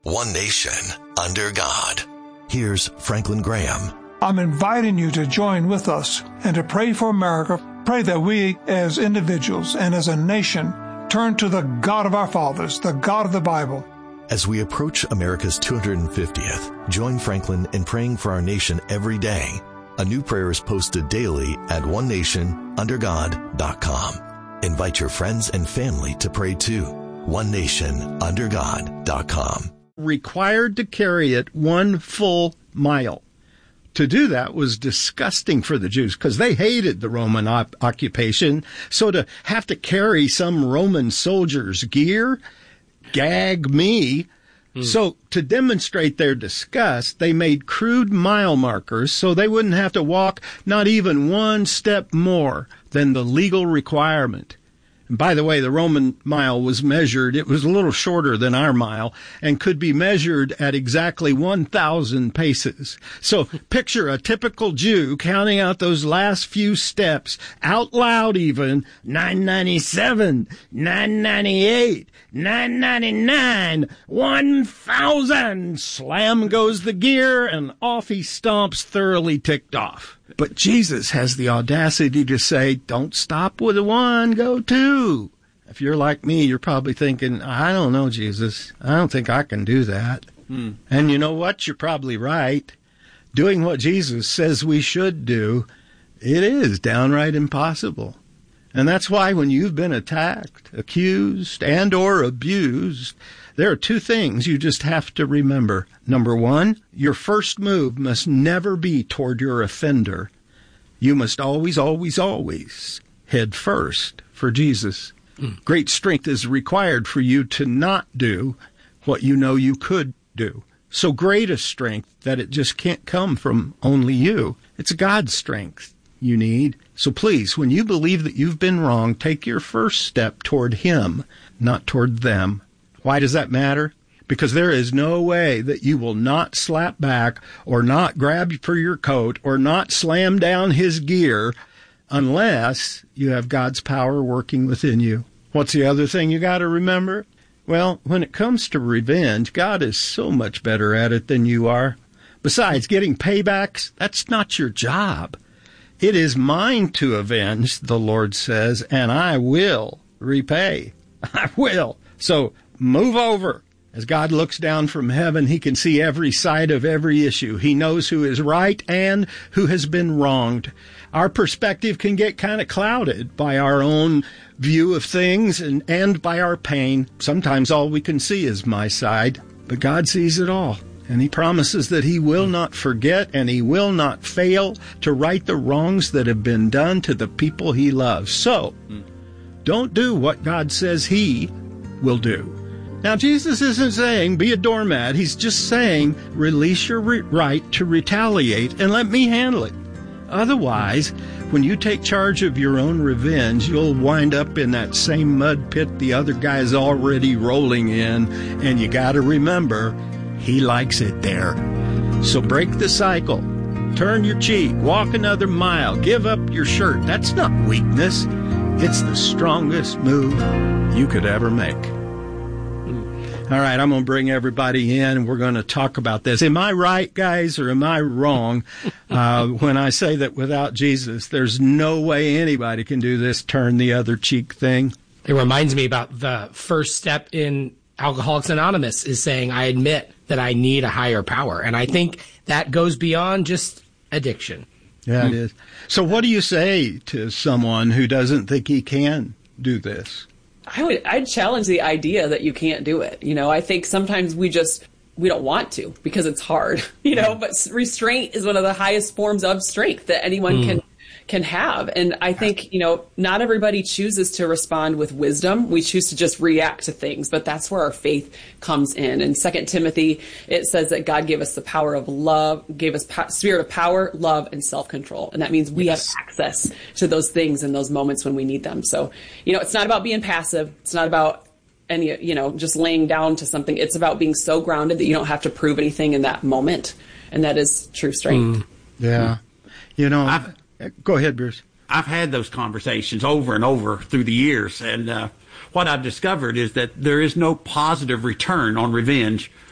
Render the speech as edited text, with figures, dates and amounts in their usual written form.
one nation, under God. Here's Franklin Graham. I'm inviting you to join with us and to pray for America. Pray that we as individuals and as a nation turn to the God of our fathers, the God of the Bible. As we approach America's 250th, join Franklin in praying for our nation every day. A new prayer is posted daily at onenationundergod.com. Invite your friends and family to pray too. onenationundergod.com. Required to carry it 1 full mile. To do that was disgusting for the Jews because they hated the Roman occupation. So to have to carry some Roman soldier's gear, gag me. So to demonstrate their disgust, they made crude mile markers so they wouldn't have to walk not even one step more than the legal requirement. And by the way, the Roman mile was measured. It was a little shorter than our mile and could be measured at exactly 1,000 paces. So picture a typical Jew counting out those last few steps out loud even, 997, 998, 999, 1,000. Slam goes the gear and off he stomps, thoroughly ticked off. But Jesus has the audacity to say, don't stop with 1, go 2. If you're like me, you're probably thinking, I don't know, Jesus. I don't think I can do that. And you know what? You're probably right. Doing what Jesus says we should do, it is downright impossible. And that's why when you've been attacked, accused, and or abused, there are 2 things you just have to remember. Number 1, your first move must never be toward your offender. You must always, always, always head first for Jesus. Great strength is required for you to not do what you know you could do. So great a strength that it just can't come from only you. It's God's strength you need. So please, when you believe that you've been wrong, take your first step toward Him, not toward them. Why does that matter? Because there is no way that you will not slap back or not grab for your coat or not slam down his gear unless you have God's power working within you. What's the other thing you got to remember? Well, when it comes to revenge, God is so much better at it than you are. Besides, getting paybacks, that's not your job. It is mine to avenge, the Lord says, and I will repay. I will. So move over. As God looks down from heaven, He can see every side of every issue. He knows who is right and who has been wronged. Our perspective can get kind of clouded by our own view of things and by our pain. Sometimes all we can see is my side, but God sees it all. And He promises that He will not forget and He will not fail to right the wrongs that have been done to the people He loves. So, don't do what God says He will do. Now, Jesus isn't saying be a doormat. He's just saying release your right to retaliate and let me handle it. Otherwise, when you take charge of your own revenge, you'll wind up in that same mud pit the other guy's already rolling in. And you got to remember, he likes it there. So break the cycle. Turn your cheek. Walk another mile. Give up your shirt. That's not weakness. It's the strongest move you could ever make. All right, I'm going to bring everybody in, and we're going to talk about this. Am I right, guys, or am I wrong when I say that without Jesus, there's no way anybody can do this turn the other cheek thing? It reminds me about the first step in Alcoholics Anonymous is saying, I admit that I need a higher power. And I think that goes beyond just addiction. Yeah, it is. So what do you say to someone who doesn't think he can do this? I'd challenge the idea that you can't do it. You know, I think sometimes we don't want to because it's hard, you know, but restraint is one of the highest forms of strength that anyone can have. And I think, you know, not everybody chooses to respond with wisdom. We choose to just react to things, but that's where our faith comes in. In 2 Timothy, it says that God gave us the power of love, gave us spirit of power, love, and self-control. And that means we have access to those things in those moments when we need them. So, you know, it's not about being passive. It's not about just laying down to something. It's about being so grounded that you don't have to prove anything in that moment. And that is true strength. Yeah. You know, go ahead, Bruce. I've had those conversations over and over through the years, and what I've discovered is that there is no positive return on revenge